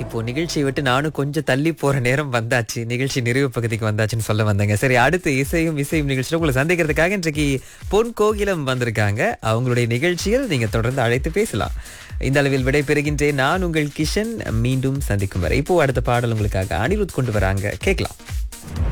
இப்போ நிகழ்ச்சியை விட்டு நானும் கொஞ்சம் தள்ளி போற நேரம் வந்தாச்சு. நிகழ்ச்சி நிறைவு பகுதிக்கு வந்தாச்சுன்னு சொல்ல வந்தேங்க. சரி, அடுத்து இசையும் இசையும் நிகழ்ச்சியில உங்களை சந்திக்கிறதுக்காக இன்றைக்கு பொன் கோகிலம் வந்திருக்காங்க. அவங்களுடைய நிகழ்ச்சியில் நீங்க தொடர்ந்து அழைத்து பேசலாம். இந்த அளவில் விடை பெறுகின்றேன். நான் உங்கள் கிஷன். மீண்டும் சந்திக்கும் வரை இப்போ அடுத்த பாடல் உங்களுக்காக அனிருத் கொண்டு வராங்க, கேட்கலாம்.